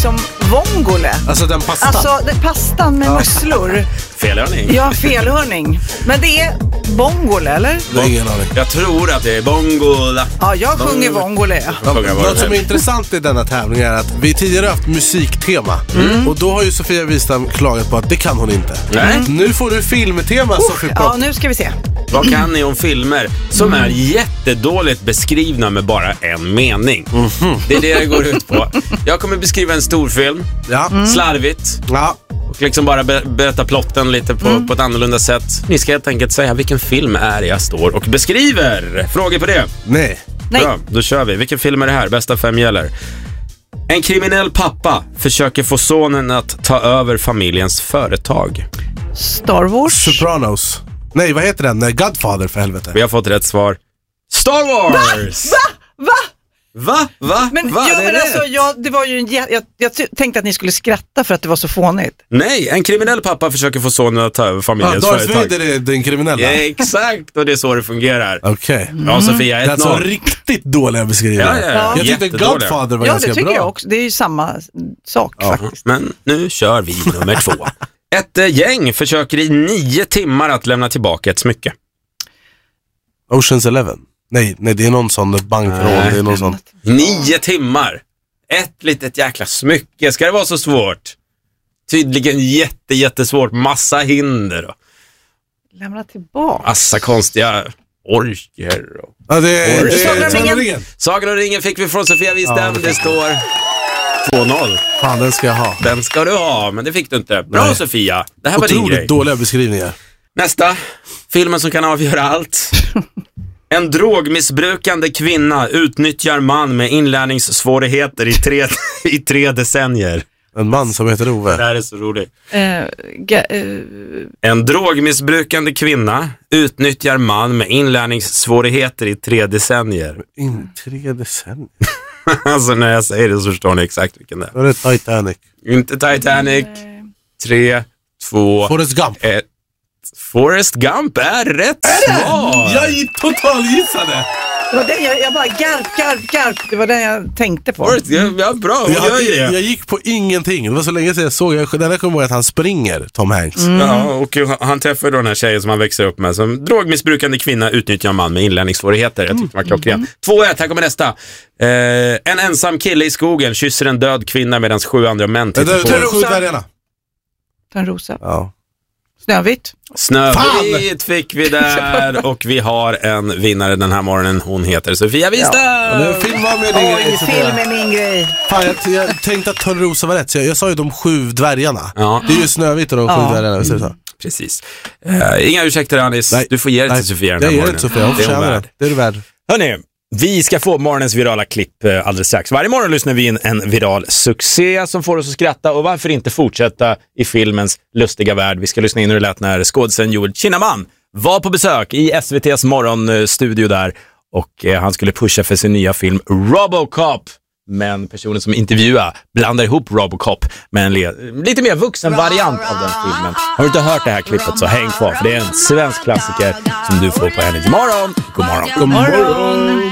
som vongole. Alltså den pastan? Alltså det pastan med musslor. Felhörning. Ja, felhörning. Men det är vongole, eller? Det är ingen aning. Jag tror att det är bongola. Ja, jag sjunger vongole. Något som är intressant i denna tävling är att vi tidigare haft musiktema. Och då har ju Sofia Wistam klagat på att det kan hon inte. Nej. Nu får du filmtema, Sofie Propp. Ja, nu ska vi se. Vad kan ni om filmer som är jättedåligt beskrivna med bara en mening? Det är det går ut på. Jag kommer beskriva en stor film. Ja. Slarvigt. Ja. Och liksom bara berätta plotten lite på ett annorlunda sätt. Ni ska helt enkelt säga vilken film är det jag står och beskriver. Frågor på det? Nej. Bra, då kör vi. Vilken film är det här? Bästa 5 gäller. En kriminell pappa försöker få sonen att ta över familjens företag. Star Wars. Sopranos. Nej, vad heter den? Godfather, för helvete. Vi har fått rätt svar. Star Wars! Va? Men, Va? ja, Det är men rätt. alltså, det var ju jag tänkte att ni skulle skratta för att det var så fånigt. Nej, en kriminell pappa försöker få sonen att ta över familjens Darth företag. Vader är den kriminella. Ja, exakt, och det är så det fungerar. Okej. Ja, Sofia, Det är alltså 1-0. riktigt dåliga beskrivningar. Ja. Jag tyckte Jättedåliga. Godfather var Ja, ganska det tycker bra. jag också. Det är ju samma sak faktiskt. Men nu kör vi nummer 2. Ett gäng försöker i 9 timmar att lämna tillbaka ett smycke. Ocean's 11. Nej, det är någon sån bankrån. Det är någon sån. 9 timmar. Ett litet jäkla smycke. Ska det vara så svårt? Tydligen jättesvårt. Massa hinder och Lämna tillbaka. massa konstiga orker. Ja, det är Sagan om Sagan om ringen. ringen. Sagan om ringen fick vi från Sofia Wistam. Det står 2-0. Fan, den ska jag ha. Den ska du ha, men det fick du inte. Bra, Nej. Sofia. Det här var din grej. Otroligt dåliga beskrivningar. Nästa. Filmen som kan avgöra allt. En drogmissbrukande kvinna utnyttjar man med inlärningssvårigheter i 3 decennier. En man som heter Ove. Det här är så roligt. Ga- En drogmissbrukande kvinna utnyttjar man med inlärningssvårigheter i 3 decennier. In 3 decennier. Alltså när jag säger det så förstår ni exakt vilken det är. Då är det Titanic. Inte Titanic. 3, 2, Forrest Gump. 1. Forrest Gump är rätt svar. Jag totalgissade. Det var den jag bara garp. Det var den jag tänkte på. Forrest Gump, ja, bra. Hon gör ju det. Jag gick på ingenting. Det var så länge sedan jag såg. Den här kommer ihåg att han springer, Tom Hanks. Ja, och han träffar då den här tjejen som han växer upp med. Som drogmissbrukande kvinna utnyttjar en man med inlärningssvårigheter. Jag tyckte det var klockrent. 2-1, här kommer nästa. En ensam kille i skogen kysser en död kvinna medan 7 andra män tittar på. Törnrosa. Törnrosa. Ja. Snövit. Snövit fick vi där. Och vi har en vinnare den här morgonen. Hon heter Sofia Wistam. Ja. Film var med din grej. Film är min grej. Fan, jag tänkte att Törnrosa var rätt. Så jag sa ju de 7 dvärgarna. Ja. Det är ju Snövit och de 7 dvärgarna. Visst är det så? Precis. Inga ursäkter, Anis. Nej. Du får ge det till Sofia den här Jag ger morgonen. det till Sofia. Hon Det är hon förtjänar värd. det. Det är du värd. Hörrni, vi ska få morgonens virala klipp alldeles strax. Varje morgon lyssnar vi in en viral succé som får oss att skratta. Och varför inte fortsätta i filmens lustiga värld? Vi ska lyssna in hur det lät när skådisen Joel Kinnaman var på besök i SVT:s morgonstudio där. Och han skulle pusha för sin nya film Robocop. Men personen som intervjuar blandar ihop Robocop med en lite mer vuxen variant av den filmen. Har du inte hört det här klippet så häng kvar, för det är en svensk klassiker som du får på Energy. God morgon! God morgon! God morgon.